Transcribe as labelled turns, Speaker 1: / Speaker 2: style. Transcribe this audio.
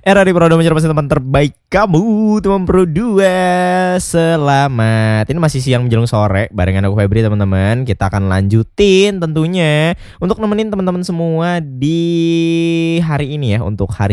Speaker 1: Era di Pro 2 menjadi teman terbaik kamu, teman Pro 2. Selamat. Ini masih siang menjelang sore barengan aku Febri teman-teman. Kita akan lanjutin tentunya untuk nemenin teman-teman semua di hari ini ya, untuk hari